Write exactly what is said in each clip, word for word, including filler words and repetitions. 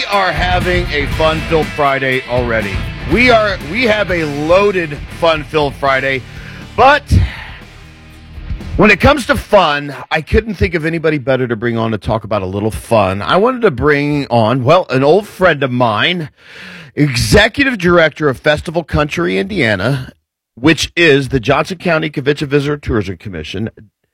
are having a fun-filled Friday already. We are we have a loaded fun-filled Friday, but when it comes to fun, I couldn't think of anybody better to bring on to talk about a little fun. I wanted to bring on, well, an old friend of mine, Executive Director of Festival Country Indiana, which is the Johnson County Convention Visitor Tourism Commission,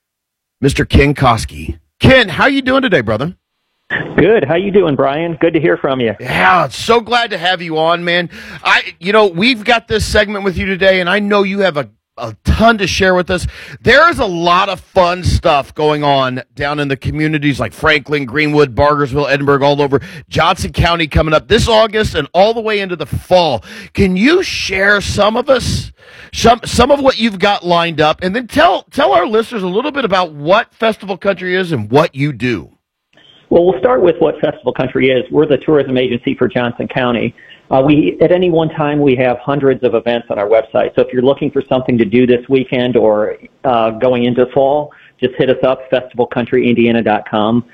Mister Ken Koski. Ken, how are you doing today, brother? Good. How you doing, Brian? Good to hear from you. Yeah, so glad to have you on, man. I, you know, we've got this segment with you today, and I know you have a, a ton to share with us. There is a lot of fun stuff going on down in the communities like Franklin, Greenwood, Bargersville, Edinburgh, all over. Johnson County coming up this August and all the way into the fall. Can you share some of us, some some of what you've got lined up, and then tell tell our listeners a little bit about what Festival Country is and what you do? Well, we'll start with what Festival Country is. We're the tourism agency for Johnson County. Uh, we, at any one time, we have hundreds of events on our website. So if you're looking for something to do this weekend or uh, going into fall, just hit us up, festival country indiana dot com.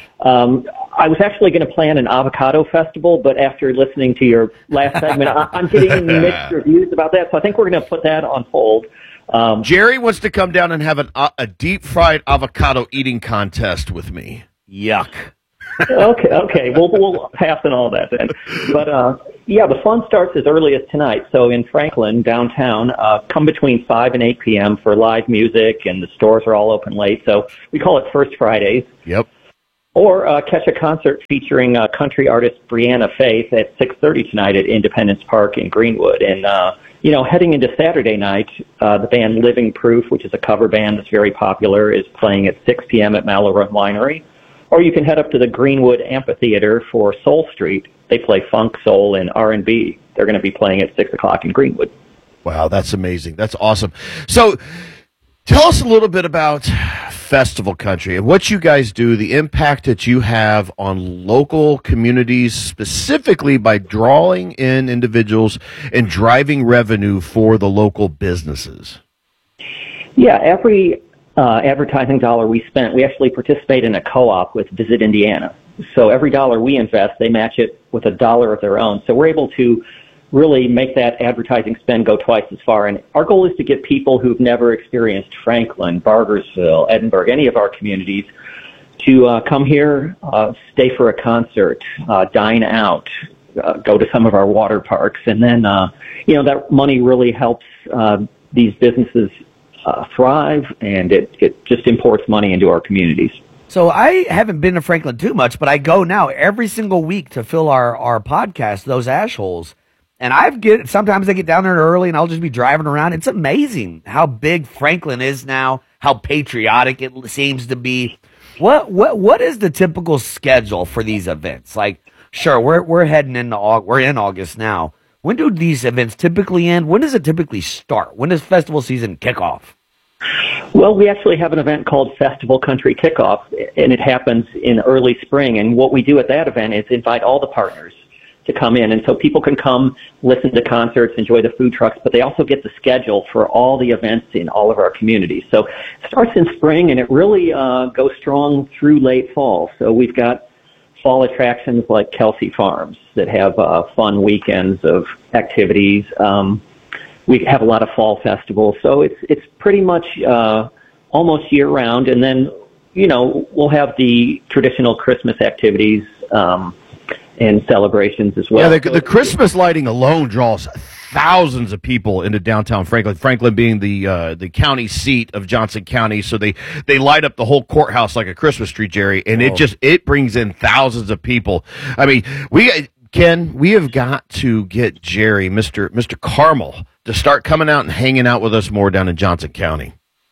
Um, I was actually going to plan an avocado festival, but after listening to your last segment, I, I'm getting mixed reviews about that. So I think we're going to put that on hold. Um, Jerry wants to come down and have an, uh, a deep-fried avocado eating contest with me. Yuck. okay, okay. We'll, we'll pass on all that then. But, uh, yeah, the fun starts as early as tonight. So in Franklin, downtown, uh, come between five and eight p.m. for live music, and the stores are all open late. So we call it First Fridays. Yep. Or uh, catch a concert featuring uh, country artist Brianna Faith at six thirty tonight at Independence Park in Greenwood. And, uh, you know, heading into Saturday night, uh, the band Living Proof, which is a cover band that's very popular, is playing at six p.m. at Mallow Winery. Or you can head up to the Greenwood Amphitheater for Soul Street. They play funk, soul, and R and B. They're going to be playing at six o'clock in Greenwood. Wow, that's amazing. That's awesome. So tell us a little bit about Festival Country and what you guys do, the impact that you have on local communities, specifically by drawing in individuals and driving revenue for the local businesses. Yeah, every Uh, advertising dollar we spent, we actually participate in a co-op with Visit Indiana. So every dollar we invest, they match it with a dollar of their own. So we're able to really make that advertising spend go twice as far. And our goal is to get people who've never experienced Franklin, Bargersville, Edinburgh, any of our communities, to uh, come here, uh, stay for a concert, uh, dine out, uh, go to some of our water parks. And then, uh, you know, that money really helps uh, these businesses Uh, thrive, and it, it just imports money into our communities. So I haven't been to Franklin too much, but I go now every single week to fill our, our podcast, Those Ash Holes. And I've get sometimes I get down there early and I'll just be driving around. It's amazing how big Franklin is now, how patriotic it seems to be. What what what is the typical schedule for these events? Like, sure, we're we're heading into we're in August now. When do these events typically end? When does it typically start? When does festival season kick off? Well, we actually have an event called Festival Country Kickoff, and it happens in early spring. And what we do at that event is invite all the partners to come in. And so people can come, listen to concerts, enjoy the food trucks, but they also get the schedule for all the events in all of our communities. So it starts in spring, and it really uh, goes strong through late fall. So we've got fall attractions like Kelsey Farms that have uh, fun weekends of activities. Um, we have a lot of fall festivals, so it's it's pretty much uh, almost year round. And then, you know, we'll have the traditional Christmas activities um, and celebrations as well. Yeah, the, the Christmas lighting alone draws thousands of people into downtown Franklin. Franklin being the uh, the county seat of Johnson County, so they they light up the whole courthouse like a Christmas tree, Jerry, and oh. it just it brings in thousands of people. I mean, we Ken, we have got to get Jerry, Mister Mister Carmel, to start coming out and hanging out with us more down in Johnson County.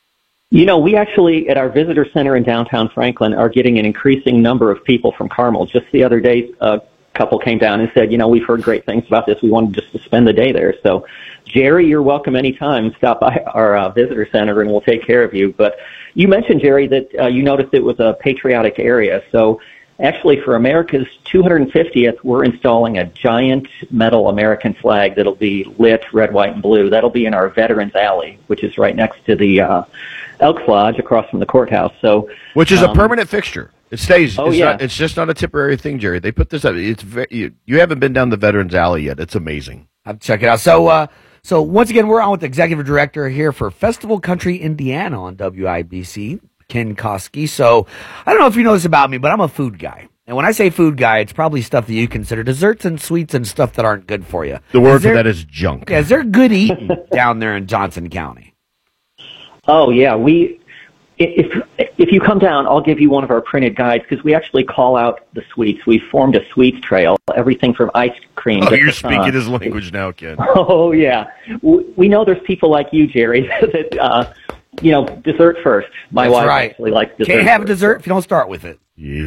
You know, we actually, at our visitor center in downtown Franklin, are getting an increasing number of people from Carmel. Just the other day, a couple came down and said, you know, we've heard great things about this. We wanted just to spend the day there. So, Jerry, you're welcome anytime. Stop by our uh, visitor center and we'll take care of you. But you mentioned, Jerry, that uh, you noticed it was a patriotic area. So, actually, for America's two hundred fiftieth, we're installing a giant metal American flag that'll be lit red, white, and blue. That'll be in our Veterans Alley, which is right next to the uh, Elks Lodge across from the courthouse. So, Which is um, a permanent fixture. It stays. Oh, it's yeah. Not, it's just not a temporary thing, Jerry. They put this up. It's very, you, you haven't been down the Veterans Alley yet. It's amazing. I'll check it out. So, uh, so once again, we're on with the executive director here for Festival Country Indiana on W I B C, Ken Koski. So, I don't know if you know this about me, but I'm a food guy. And when I say food guy, it's probably stuff that you consider desserts and sweets and stuff that aren't good for you. The word there, for that is junk. Yeah, is there good eating down there in Johnson County? Oh, yeah. We if if you come down, I'll give you one of our printed guides because we actually call out the sweets. We formed a sweets trail, everything from ice cream. Oh, to you're croissants. speaking his language now, Ken. Oh, yeah. We, we know there's people like you, Jerry, that, uh, you know, dessert first. My That's wife right. actually likes dessert. Can't have a first. dessert if you don't start with it. Yeah.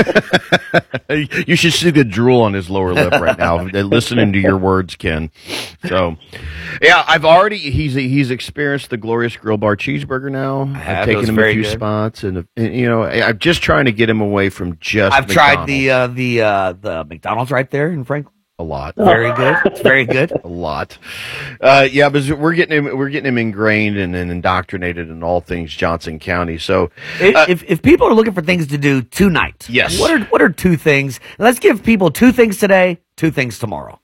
You should see the drool on his lower lip right now, listening to your words, Ken. So, yeah, I've already he's he's experienced the glorious Grill Bar cheeseburger now. I have. I've taken Those him a very few good. spots, and, and you know, I'm just trying to get him away from just. I've tried McDonald's. the uh, the uh, the McDonald's right there in Franklin. a lot. Very good. It's very good. A lot. Uh, yeah, but we're getting him, we're getting him ingrained and, and indoctrinated in all things Johnson County. So, uh, if if people are looking for things to do tonight, yes. What are what are two things? Let's give people two things today, two things tomorrow.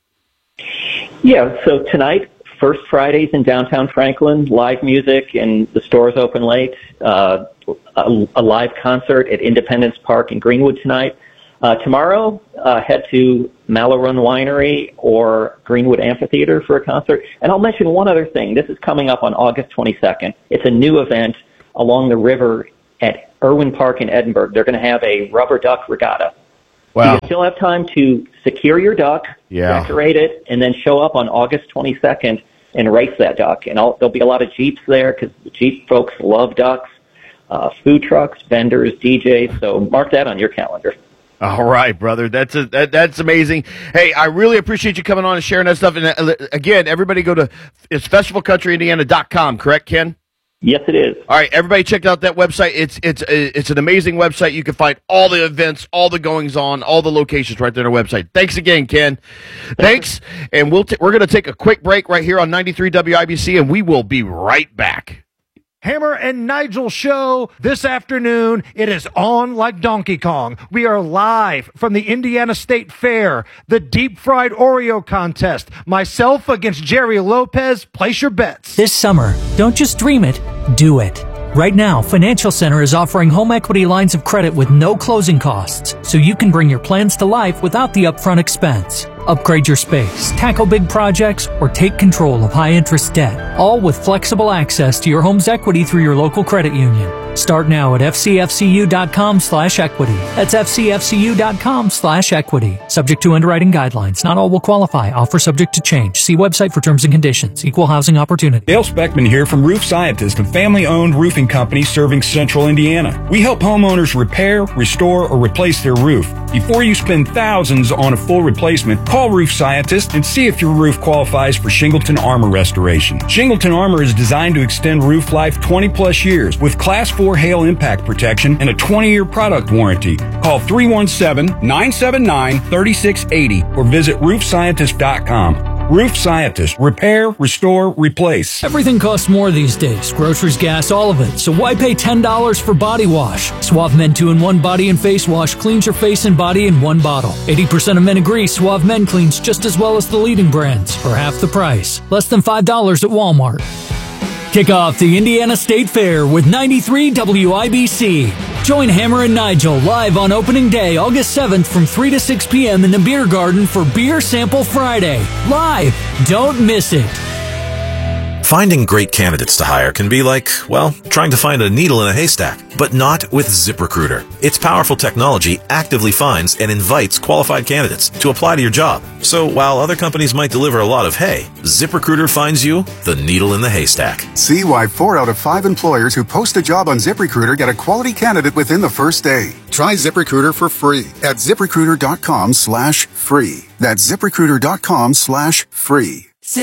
Yeah, so tonight, First Fridays in downtown Franklin, live music, and the stores open late. Uh, a, a live concert at Independence Park in Greenwood tonight. Uh, tomorrow, uh, head to Mallow Run Winery or Greenwood Amphitheater for a concert. And I'll mention one other thing. This is coming up on August twenty-second. It's a new event along the river at Irwin Park in Edinburgh. They're going to have a rubber duck regatta. Wow. You still have time to secure your duck, Yeah. decorate it, and then show up on August twenty-second and race that duck. And I'll, there'll be a lot of Jeeps there because the Jeep folks love ducks, uh, food trucks, vendors, D Js. So mark that on your calendar. All right, brother. That's a, that, that's amazing. Hey, I really appreciate you coming on and sharing that stuff. And uh, again, everybody go to it's festival country indiana dot com, correct, Ken? Yes, it is. All right, everybody check out that website. It's it's it's an amazing website. You can find all the events, all the goings on, all the locations right there on our website. Thanks again, Ken. Thanks, and we'll t- we're going to take a quick break right here on ninety-three W I B C, and we will be right back. Hammer and Nigel show this afternoon. It is on like Donkey Kong. We are live from the Indiana State Fair, the deep fried Oreo contest. Myself against Jerry Lopez. Place your bets. This summer, don't just dream it, do it. Right now, Financial Center is offering home equity lines of credit with no closing costs, so you can bring your plans to life without the upfront expense. Upgrade your space, tackle big projects, or take control of high-interest debt, all with flexible access to your home's equity through your local credit union. Start now at fcfcu.com slash equity. That's fcfcu.com slash equity. Subject to underwriting guidelines. Not all will qualify. Offer subject to change. See website for terms and conditions. Equal housing opportunity. Dale Speckman here from Roof Scientist, a family-owned roofing company serving central Indiana. We help homeowners repair, restore, or replace their roof. Before you spend thousands on a full replacement, call Roof Scientist and see if your roof qualifies for Shingleton Armor restoration. Shingleton Armor is designed to extend roof life twenty plus years with Class four hail impact protection and a twenty-year product warranty. Call three one seven, nine seven nine, three six eight zero or visit roof scientist dot com. Roof Scientist. Repair, restore, replace. Everything costs more these days. Groceries, gas, all of it. So why pay ten dollars for body wash? Suave Men two in one Body and Face Wash cleans your face and body in one bottle. eighty percent of men agree Suave Men cleans just as well as the leading brands for half the price. Less than five dollars at Walmart. Kick off the Indiana State Fair with ninety-three W I B C. Join Hammer and Nigel live on opening day, August seventh from three to six p.m. in the Beer Garden for Beer Sample Friday. Live. Don't miss it. Finding great candidates to hire can be like, well, trying to find a needle in a haystack, but not with ZipRecruiter. Its powerful technology actively finds and invites qualified candidates to apply to your job. So while other companies might deliver a lot of hay, ZipRecruiter finds you the needle in the haystack. See why four out of five employers who post a job on ZipRecruiter get a quality candidate within the first day. Try ZipRecruiter for free at ZipRecruiter.com slash free. That's ZipRecruiter.com slash free.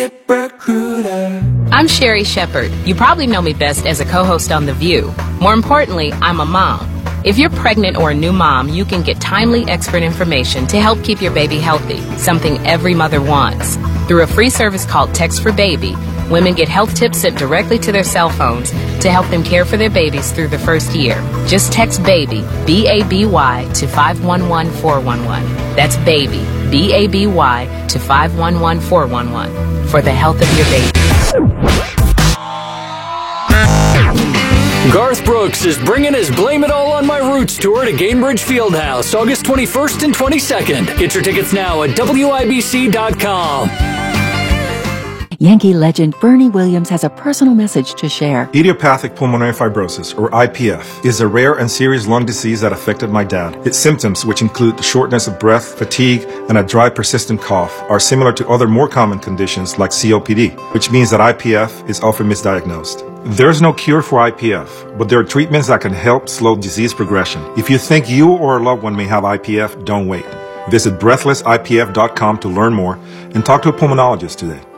ZipRecruiter. I'm Sherry Shepard. You probably know me best as a co-host on The View. More importantly, I'm a mom. If you're pregnant or a new mom, you can get timely expert information to help keep your baby healthy, something every mother wants. Through a free service called Text for Baby, Women get health tips sent directly to their cell phones to help them care for their babies through the first year. Just text BABY, B A B Y, to five one one four one one. That's BABY, B A B Y, to five one one four one one for the health of your baby. Garth Brooks is bringing his Blame It All on My Roots tour to Gainbridge Fieldhouse August twenty-first and twenty-second. Get your tickets now at W I B C dot com. Yankee legend Bernie Williams has a personal message to share. Idiopathic pulmonary fibrosis, or I P F, is a rare and serious lung disease that affected my dad. Its symptoms, which include shortness of breath, fatigue, and a dry, persistent cough, are similar to other more common conditions like C O P D, which means that I P F is often misdiagnosed. There's no cure for I P F, but there are treatments that can help slow disease progression. If you think you or a loved one may have I P F, don't wait. Visit breathless I P F dot com to learn more and talk to a pulmonologist today.